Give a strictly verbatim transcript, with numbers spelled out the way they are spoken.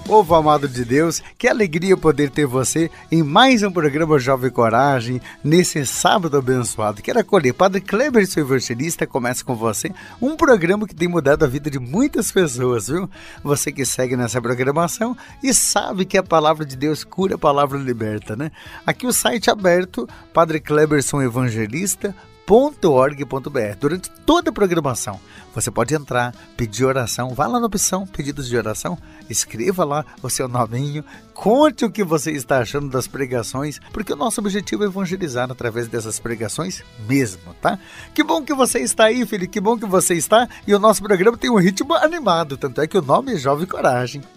Povo amado de Deus, que alegria poder ter você em mais um programa Jovem Coragem, nesse sábado abençoado. Quero acolher Padre Kleber, seu evangelista, começa com você, um programa que tem mudado a vida de muitas pessoas, viu? Você que segue nessa programação e sabe que a palavra de Deus cura, a palavra liberta, né? Aqui o site aberto, Padre Kleberson Evangelista, .org.br. Durante toda a programação, você pode entrar, pedir oração, vá lá na opção pedidos de oração, escreva lá o seu nominho, conte o que você está achando das pregações, porque o nosso objetivo é evangelizar através dessas pregações mesmo, tá? Que bom que você está aí, filho, que bom que você está, e o nosso programa tem um ritmo animado, tanto é que o nome é Jovem Coragem.